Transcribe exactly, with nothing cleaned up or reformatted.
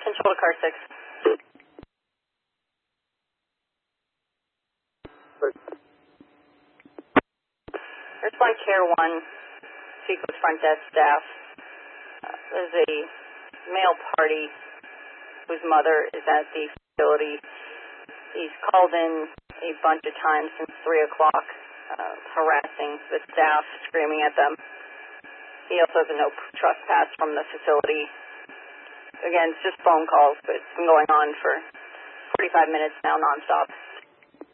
Control to car six. Respond care one, speak with front desk staff. Uh, there's a male party whose mother is at the facility. He's called in a bunch of times since three o'clock, uh, harassing the staff, screaming at them. He also has a no trespass from the facility. Again, it's just phone calls, but it's been going on for forty-five minutes now, nonstop.